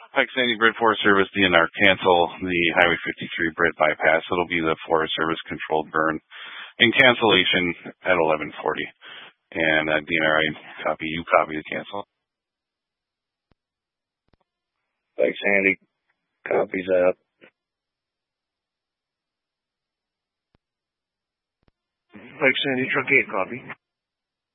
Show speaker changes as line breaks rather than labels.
Pike Sandy Brit Forest Service DNR cancel the Highway 53 Brit bypass. It'll be the Forest Service controlled burn in cancellation at 11:40. And DNR, you copy the cancel.
Pike Sandy copies that.
Pike Sandy Truck 8 copy.